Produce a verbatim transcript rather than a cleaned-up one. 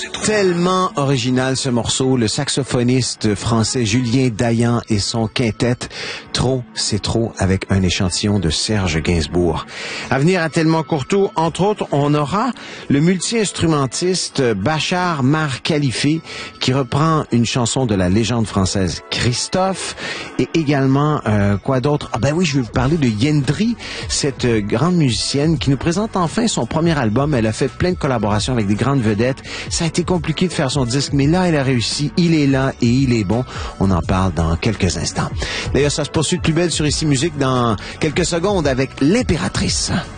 Tellement original ce morceau, le saxophoniste français Julien Dayan et son quintet. Trop, c'est trop, avec un échantillon de Serge Gainsbourg. À venir à Tellement Courtois, entre autres, on aura le multi-instrumentiste Bachar Mar Khalifi qui reprend une chanson de la légende française Christophe et également, euh, quoi d'autre? Ah ben oui, je vais vous parler de Yendri, cette euh, grande musicienne qui nous présente enfin son premier album. Elle a fait plein de collaborations avec des grandes vedettes. Ça a été compliqué de faire son disque, mais là, elle a réussi. Il est là et il est bon. On en parle dans quelques instants. D'ailleurs, ça se poursuit de plus belle sur Ici Musique dans quelques secondes avec l'Impératrice.